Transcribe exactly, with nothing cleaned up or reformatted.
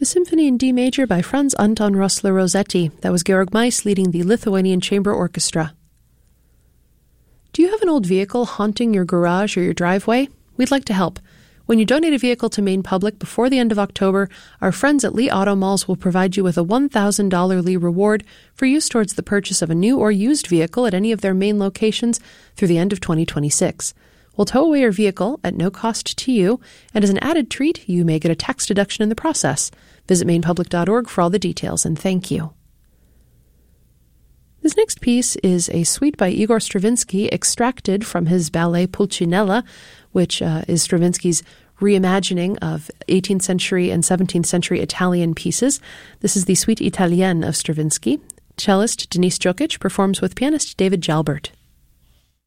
The Symphony in D Major by Franz Anton Rossler-Rossetti. That was Georg Meiss leading the Lithuanian Chamber Orchestra. Do you have an old vehicle haunting your garage or your driveway? We'd like to help. When you donate a vehicle to Maine Public before the end of October, our friends at Lee Auto Malls will provide you with a one thousand dollars Lee reward for use towards the purchase of a new or used vehicle at any of their Maine locations through the end of twenty twenty-six. We'll tow away your vehicle at no cost to you, and as an added treat, you may get a tax deduction in the process. Visit maine public dot org for all the details, and thank you. This next piece is a suite by Igor Stravinsky extracted from his ballet Pulcinella, which uh, is Stravinsky's reimagining of eighteenth century and seventeenth century Italian pieces. This is the Suite Italienne of Stravinsky. Cellist Denise Jokic performs with pianist David Jalbert.